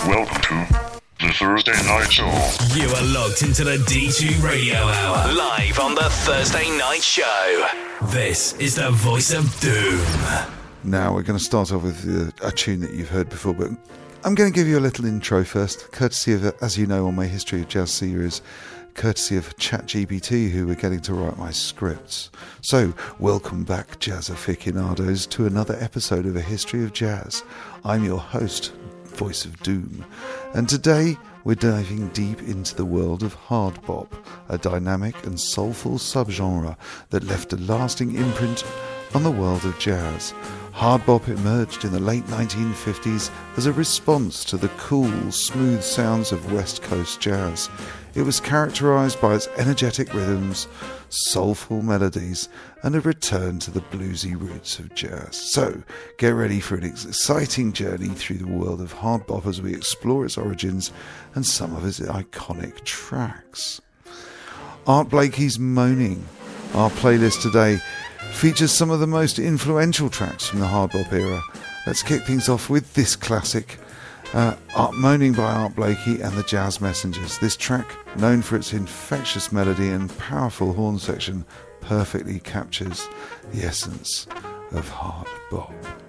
Welcome to the Thursday Night Show. You are locked into the D2 Radio Hour, live on the Thursday Night Show. This is the voice of doom. Now we're going to start off with a tune that you've heard before, but I'm going to give you a little intro first, courtesy of, as you know, on my History of Jazz series, courtesy of ChatGPT, who were getting to write my scripts. So, welcome back, jazz aficionados, to another episode of A History of Jazz. I'm your host, Voice of Doom, and today we're diving deep into the world of hard bop, a dynamic and soulful subgenre that left a lasting imprint on the world of jazz. Hard bop emerged in the late 1950s as a response to the cool, smooth sounds of West Coast jazz. It was characterized by its energetic rhythms, soulful melodies, and a return to the bluesy roots of jazz. So, get ready for an exciting journey through the world of hard bop as we explore its origins and some of its iconic tracks. Art Blakey's Moaning, our playlist today, features some of the most influential tracks from the hard bop era. Let's kick things off with this classic, Moaning by Art Blakey and the Jazz Messengers. This track, known for its infectious melody and powerful horn section, perfectly captures the essence of hard bop.